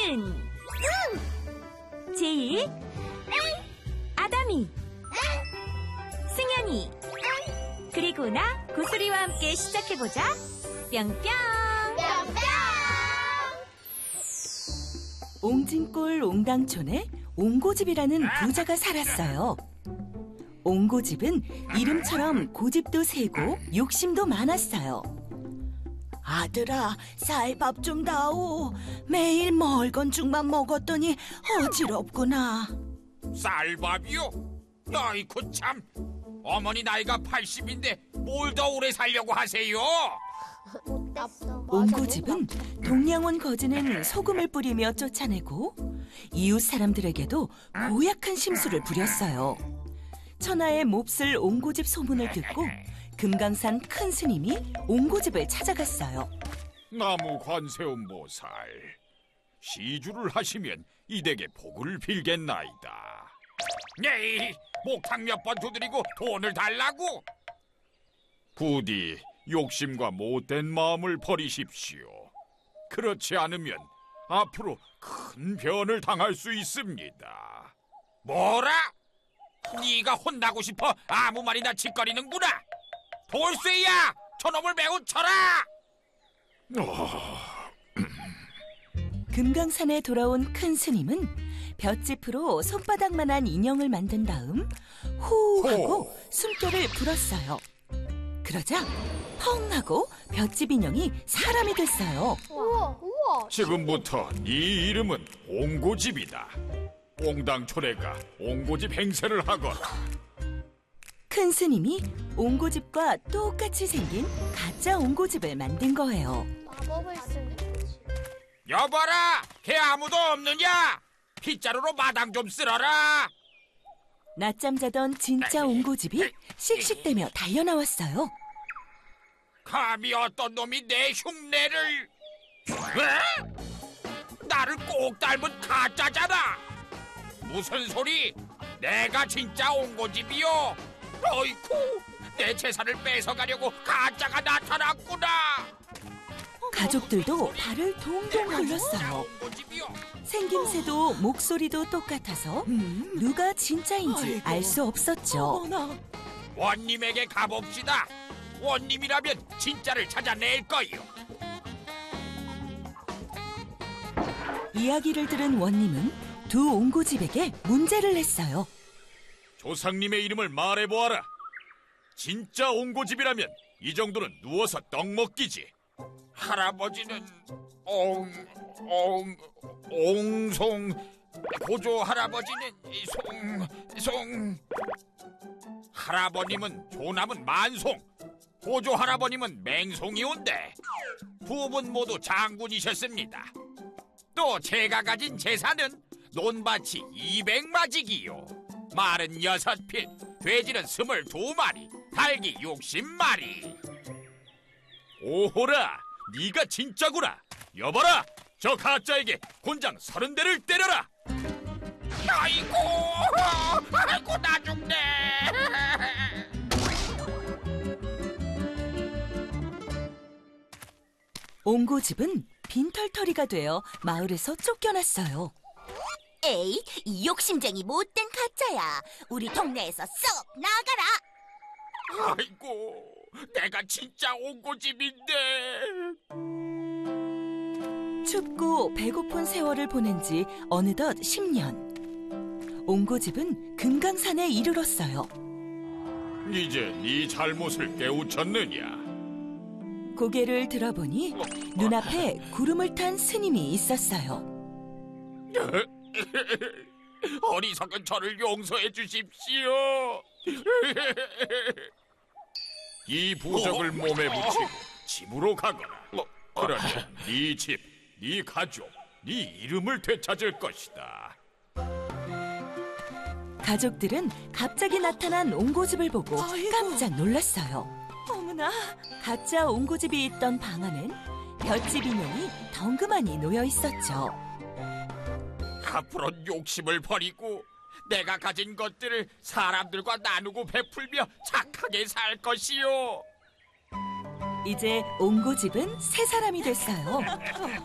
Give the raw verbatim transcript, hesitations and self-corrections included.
응! 제이, 응! 아담이, 응! 승현이, 응! 그리고 나 고수리와 함께 시작해보자. 뿅뿅! 뿅뿅! 옹진골 옹당촌에 옹고집이라는 부자가 살았어요. 옹고집은 이름처럼 고집도 세고 욕심도 많았어요. 아들아, 쌀밥 좀 다오. 매일 멀건 죽만 먹었더니 어지럽구나. 쌀밥이요? 아이고 참, 어머니 나이가 팔십인데 뭘 더 오래 살려고 하세요? 옹고집은 동양원 거지는 소금을 뿌리며 쫓아내고 이웃 사람들에게도 고약한 심술을 부렸어요. 천하의 몹쓸 옹고집 소문을 듣고 금강산 큰 스님이 옹고집을 찾아갔어요. 나무 관세음보살, 시주를 하시면 이댁에 복을 빌겠나이다. 네, 목탁 몇 번 두드리고 돈을 달라고? 부디 욕심과 못된 마음을 버리십시오. 그렇지 않으면 앞으로 큰 변을 당할 수 있습니다. 뭐라? 네가 혼나고 싶어 아무 말이나 짓거리는구나. 돌쇠야, 저놈을 매우 쳐라. 금강산에 돌아온 큰 스님은 볏짚으로 손바닥만한 인형을 만든 다음 후 하고 숨결을 불었어요. 그러자 펑 하고 볏짚 인형이 사람이 됐어요. 우와, 우와. 지금부터 네 이름은 옹고집이다. 옹당촌에가 옹고집 행세를 하거라. 큰 스님이 옹고집과 똑같이 생긴 가짜 옹고집을 만든 거예요. 마법을 쓰는 거지. 여봐라, 걔 아무도 없느냐? 빗자루로 마당 좀 쓸어라. 낮잠 자던 진짜 옹고집이 씩씩대며 달려나왔어요. 감히 어떤 놈이 내 흉내를... 에? 나를 꼭 닮은 가짜잖아. 무슨 소리? 내가 진짜 옹고집이요? 어이쿠, 내 재산을 뺏어가려고 가짜가 나타났구나. 가족들도 발을 동동 굴렸어요. 옹고집이요? 생김새도 목소리도 똑같아서 누가 진짜인지 알 수 없었죠. 원님에게 가봅시다. 원님이라면 진짜를 찾아낼 거요. 이야기를 들은 원님은 두 옹고집에게 문제를 냈어요. 조상님의 이름을 말해보아라. 진짜 옹고집이라면 이 정도는 누워서 떡 먹기지. 할아버지는 옹, 옹, 옹송, 고조 할아버지는 송, 송. 할아버님은 조남은 만송, 고조 할아버님은 맹송이온데 두 분 모두 장군이셨습니다. 또 제가 가진 재산은 논밭이 이백마지기요, 말은 여섯 필, 돼지는 스물두 마리, 닭이 육십 마리. 오호라, 네가 진짜구나. 여봐라, 저 가짜에게 곤장 서른 대를 때려라. 아이고, 아이고 나 죽네. 옹고집은 빈털터리가 되어 마을에서 쫓겨났어요. 에이, 이 욕심쟁이 못된 가짜야. 우리 동네에서 썩 나가라. 아이고, 내가 진짜 옹고집인데. 춥고 배고픈 세월을 보낸 지 어느덧 십 년. 옹고집은 금강산에 이르렀어요. 이제 네 잘못을 깨우쳤느냐? 고개를 들어보니 눈앞에 구름을 탄 스님이 있었어요. 어리석은 저를 용서해 주십시오. 이 부적을 몸에 붙이고 집으로 가거라. 그러면 네 집, 네 가족, 네 이름을 되찾을 것이다. 가족들은 갑자기 나타난 옹고집을 보고 깜짝 놀랐어요. 어머나, 가짜 옹고집이 있던 방 안엔 볏짚 인형이 덩그마니 놓여 있었죠. 앞으로는 욕심을 버리고 내가 가진 것들을 사람들과 나누고 베풀며 착하게 살 것이요. 이제 옹고집은 새 사람이 됐어요.